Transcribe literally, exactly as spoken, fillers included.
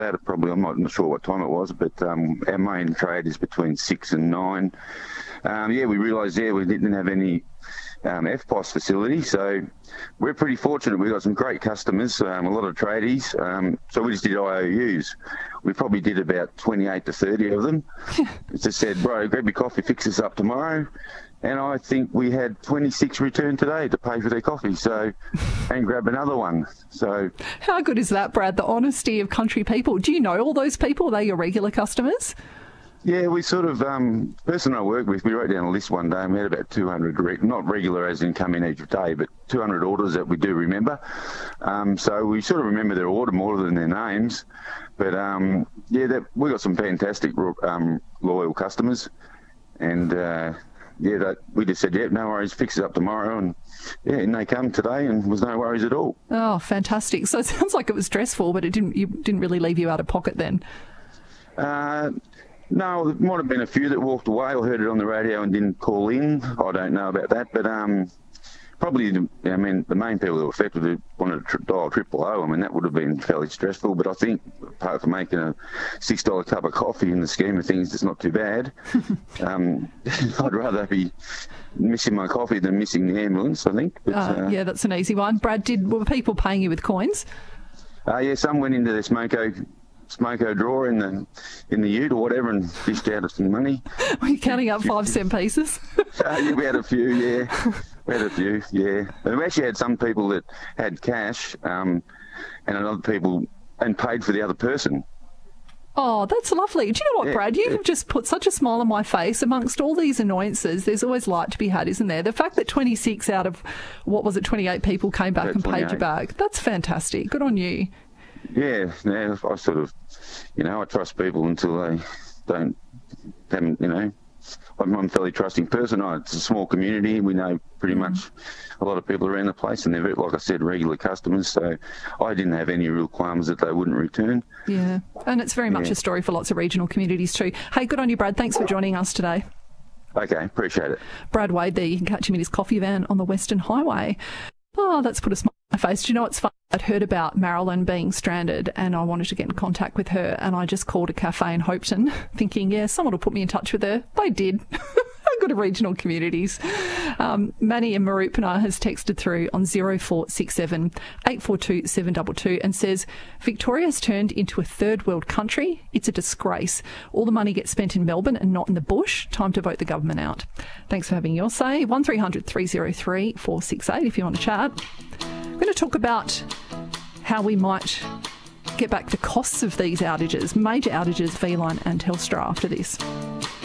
About it probably, I'm not, not sure what time it was, but um, our main trade is between six and nine. Um, yeah, we realised there we didn't have any um, F P O S facility, so we're pretty fortunate. We've got some great customers, um, a lot of tradies, um, so we just did I O Us. We probably did about twenty-eight to thirty of them. Just said, bro, grab your coffee, fix this up tomorrow. And I think we had twenty-six return today to pay for their coffee, so and grab another one. So how good is that, Brad? The honesty of country people. Do you know all those people? Are they your regular customers? Yeah, we sort of, um, the person I work with, we wrote down a list one day and we had about two hundred, re- not regular as in come in each day, but two hundred orders that we do remember. Um, so we sort of remember their order more than their names. But um, yeah, that, we got some fantastic um, loyal customers. And uh, yeah, that, we just said, yeah, no worries, fix it up tomorrow. And yeah, and they come today and was no worries at all. Oh, fantastic. So it sounds like it was stressful, but it didn't, you didn't really leave you out of pocket then? Uh No, there might have been a few that walked away or heard it on the radio and didn't call in. I don't know about that, but um, probably, I mean, the main people that were affected who wanted to dial triple O. I mean, that would have been fairly stressful, but I think apart from making a six dollar cup of coffee in the scheme of things, it's not too bad. um, I'd rather be missing my coffee than missing the ambulance, I think. But, uh, uh, yeah, that's an easy one. Brad, did were people paying you with coins? Uh, yeah, some went into their smoko smoko drawer in the in the ute or whatever and dished out of some money. Were you counting up five cent pieces? uh, yeah, we had a few, yeah. We had a few, yeah. And we actually had some people that had cash um, and other people and paid for the other person. Oh, that's lovely. Do you know what, yeah, Brad? You've yeah. just put such a smile on my face. Amongst all these annoyances, there's always light to be had, isn't there? The fact that twenty-six out of, what was it, twenty-eight people came back yeah, and paid you back, that's fantastic. Good on you. Yeah, yeah, I sort of, you know, I trust people until they don't, haven't, you know, I'm, I'm a fairly trusting person. I, it's a small community. We know pretty much a lot of people around the place and they're, like I said, regular customers. So I didn't have any real qualms that they wouldn't return. Yeah, and it's very much yeah. a story for lots of regional communities too. Hey, good on you, Brad. Thanks for joining us today. Okay, appreciate it. Brad Wade there. You can catch him in his coffee van on the Western Highway. Oh, that's put a smile on my face. Do you know what's fun? I'd heard about Marilyn being stranded and I wanted to get in contact with her and I just called a cafe in Hopeton thinking, yeah, someone will put me in touch with her. They did. Good to regional communities. Um, Manny in Marupana has texted through on zero four six seven, eight four two, seven two two and says, Victoria's turned into a third world country. It's a disgrace. All the money gets spent in Melbourne and not in the bush. Time to vote the government out. Thanks for having your say. one three hundred, three oh three, four six eight if you want to chat. We're going to talk about how we might get back the costs of these outages, major outages, V-Line and Telstra after this.